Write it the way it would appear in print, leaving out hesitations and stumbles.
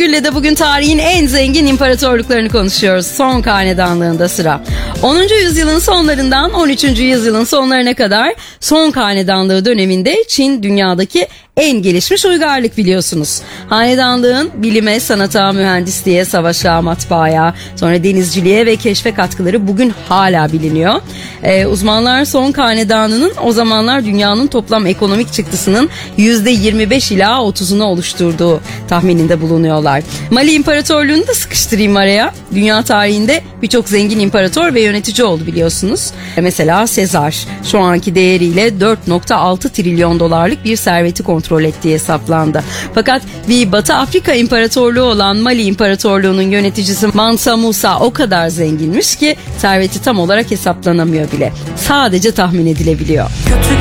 Özgür'le de bugün tarihin en zengin imparatorluklarını konuşuyoruz. Song Hanedanlığı'nda sıra. 10. yüzyılın sonlarından 13. yüzyılın sonlarına kadar Song Hanedanlığı döneminde Çin dünyadaki en gelişmiş uygarlık biliyorsunuz. Hanedanlığın bilime, sanata, mühendisliğe, savaşa, matbaaya, sonra denizciliğe ve keşfe katkıları bugün hala biliniyor. Uzmanlar Song Hanedanı'nın o zamanlar dünyanın toplam ekonomik çıktısının %25 ila 30'unu oluşturduğu tahmininde bulunuyorlar. Mali İmparatorluğu'nu da sıkıştırayım araya. Dünya tarihinde birçok zengin imparator ve yönetici oldu biliyorsunuz. Mesela Sezar şu anki değeriyle 4.6 trilyon dolarlık bir serveti kontrol ettiği hesaplandı. Fakat bir Batı Afrika İmparatorluğu olan Mali İmparatorluğu'nun yöneticisi Mansa Musa o kadar zenginmiş ki serveti tam olarak hesaplanamıyor bile. Sadece tahmin edilebiliyor.